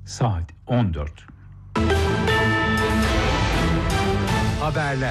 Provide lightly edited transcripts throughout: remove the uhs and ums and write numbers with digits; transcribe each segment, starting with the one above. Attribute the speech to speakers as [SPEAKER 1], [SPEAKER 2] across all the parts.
[SPEAKER 1] Saat 14.
[SPEAKER 2] Haberler.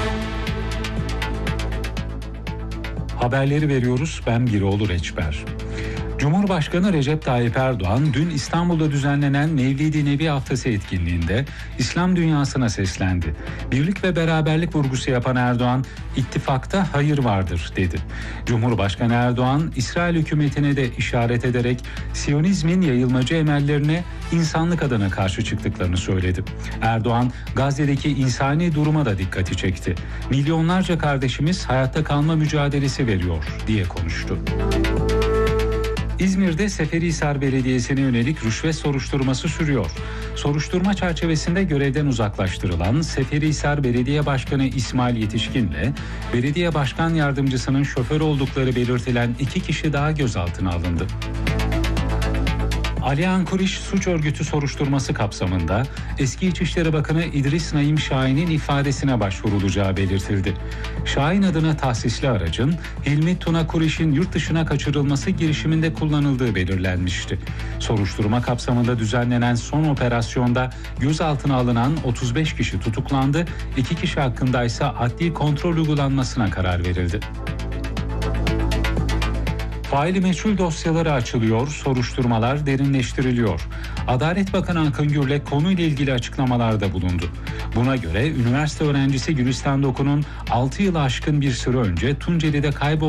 [SPEAKER 1] Haberleri veriyoruz. Ben Giroğlu Reçber. Cumhurbaşkanı Recep Tayyip Erdoğan dün İstanbul'da düzenlenen Mevlid-i Nebi Haftası etkinliğinde İslam dünyasına seslendi. Birlik ve beraberlik vurgusu yapan Erdoğan, "İttifakta hayır vardır" dedi. Cumhurbaşkanı Erdoğan, İsrail hükümetine de işaret ederek Siyonizmin yayılmacı emellerine insanlık adına karşı çıktıklarını söyledi. Erdoğan, Gazze'deki insani duruma da dikkati çekti. "Milyonlarca kardeşimiz hayatta kalma mücadelesi veriyor" diye konuştu. İzmir'de Seferihisar Belediyesi'ne yönelik rüşvet soruşturması sürüyor. Soruşturma çerçevesinde görevden uzaklaştırılan Seferihisar Belediye Başkanı İsmail Yetişkin'le belediye başkan yardımcısının şoför oldukları belirtilen 2 kişi daha gözaltına alındı. Aliyan Kuriş suç örgütü soruşturması kapsamında eski İçişleri Bakanı İdris Naim Şahin'in ifadesine başvurulacağı belirtildi. Şahin adına tahsisli aracın Hilmi Tuna Kuriş'in yurt dışına kaçırılması girişiminde kullanıldığı belirlenmişti. Soruşturma kapsamında düzenlenen son operasyonda gözaltına alınan 35 kişi tutuklandı, 2 kişi hakkında ise adli kontrol uygulanmasına karar verildi. Faili meçhul dosyaları açılıyor, soruşturmalar derinleştiriliyor. Adalet Bakanı Akın Gürlek konuyla ilgili açıklamalarda bulundu. Buna göre üniversite öğrencisi Gülistan Doku'nun 6 yılı aşkın bir süre önce Tunceli'de kaybolduğu